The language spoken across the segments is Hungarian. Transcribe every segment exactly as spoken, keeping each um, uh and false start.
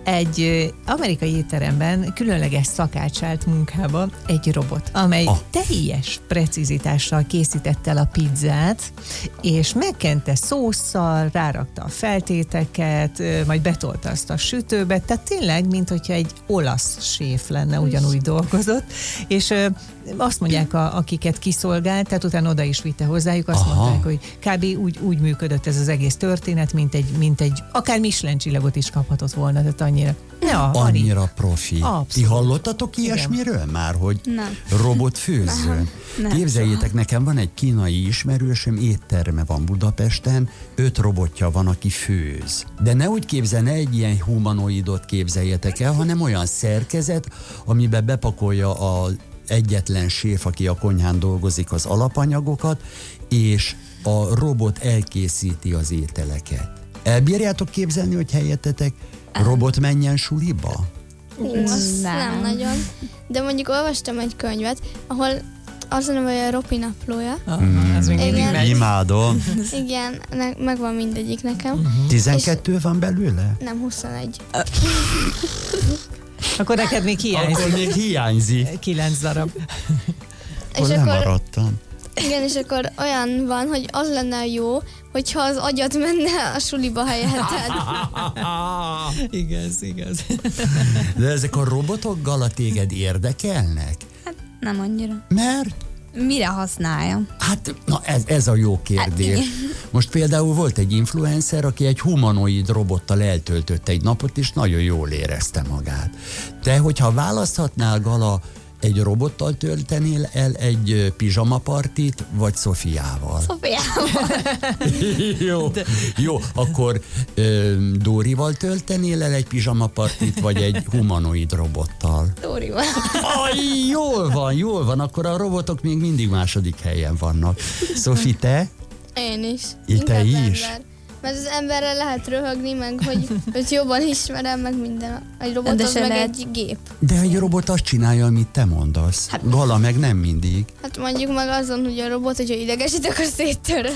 egy ö, amerikai étteremben különleges szakács állt munkába egy robot, amely Ah. teljes precizitással készítette el a pizzát, és megkente szósszal, rárakta a feltéteket, ö, majd betolta azt a sütőbe, tehát tényleg, mint hogyha egy olasz séf lenne, ugyanúgy dolgozott, és ö, azt mondják, a, akiket kiszolgált, tehát utána oda is vitte hozzájuk, azt Aha. mondták, hogy kb. úgy, úgy működött ez az egész történet, mint egy, mint egy akár Michelin csillagot is kaphatott volna, tehát annyira. Ja, Annyira profi. Abszolút. Ti hallottatok ilyesmiről már, hogy Nem. robot főzzön? Nem. Képzeljétek, nekem van egy kínai ismerősöm, étterme van Budapesten, öt robotja van, aki főz. De ne úgy képzel, ne egy ilyen humanoidot képzeljetek el, hanem olyan szerkezet, amiben bepakolja a egyetlen séf, aki a konyhán dolgozik, az alapanyagokat, és a robot elkészíti az ételeket. Elbírjátok képzelni, hogy helyettetek robot menjen suliba? Hú, azt nem. Nem. nem nagyon. De mondjuk olvastam egy könyvet, ahol az a neve, hogy a Ropi naplója. Aha, az még mindig Igen. megy. Imádom. Igen, ne, megvan mindegyik nekem. tizenkettő van belőle? Nem, huszonegy. Akkor neked még hiányzik. Akkor még hiányzik. Kilenc darab. Akkor És akkor, lemaradtam. igen, és akkor olyan van, hogy az lenne jó, hogyha az agyat menne a suliba helyetted. Igaz, igaz. De ezek a robotok Gala téged érdekelnek? Nem annyira. Mert Mire használja? hát, na ez, ez a jó kérdés. Hát, Most például volt egy influencer, aki egy humanoid robottal eltöltött egy napot, és nagyon jól érezte magát. Te, hogyha választhatnál, Gala, egy robottal töltenél el egy ö, pizsamapartit, vagy Szofiával? Szofiával. Jó, jó, akkor ö, Dórival töltenél el egy pizsamapartit, vagy egy humanoid robottal? Dórival. Aj, jól van, jól van, akkor a robotok még mindig második helyen vannak. Szofi, te? Én is. Te Inkább is? Ember. Mert az emberrel lehet röhögni, meg hogy őt jobban ismerem, meg minden. Egy robot De az se meg lehet- egy gép. De egy robot azt csinálja, amit te mondasz. Gala meg nem mindig. Hát mondjuk meg azon, hogy a robot, hogyha idegesít, akkor széttör.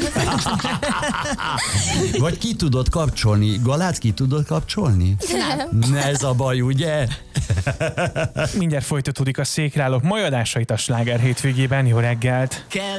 Vagy ki tudod kapcsolni? Galát ki tudod kapcsolni? Nem. Ez a baj, ugye? Mindjárt folytatódik a Székrálók mai adásait a Sláger hétvégében. Jó reggelt! Kell